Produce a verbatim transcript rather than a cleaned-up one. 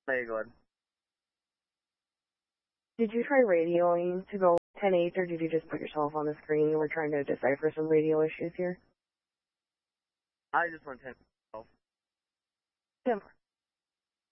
Hey, go ahead. Did you try radioing to go ten eight, or did you just put yourself on the screen? We're trying to decipher some radio issues here. I just went ten. ten